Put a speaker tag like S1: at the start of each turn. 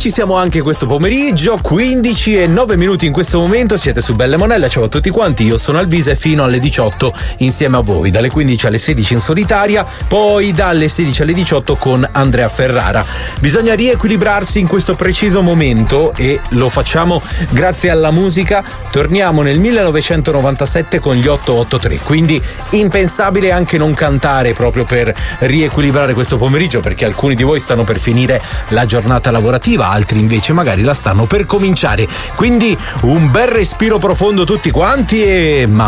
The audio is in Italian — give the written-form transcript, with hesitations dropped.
S1: ci siamo anche questo pomeriggio, 15:09 in questo momento, siete su Belle Monella, ciao a tutti quanti, io sono Alvise fino alle 18 insieme a voi, dalle 15 alle 16 in solitaria, poi dalle 16 alle 18 con Andrea Ferrara. Bisogna riequilibrarsi in questo preciso momento e lo facciamo grazie alla musica. Torniamo nel 1997 con gli 883, quindi impensabile anche non cantare proprio per riequilibrare questo pomeriggio, perché alcuni di voi stanno per finire la giornata lavorativa, altri invece magari la stanno per cominciare, quindi un bel respiro profondo tutti quanti e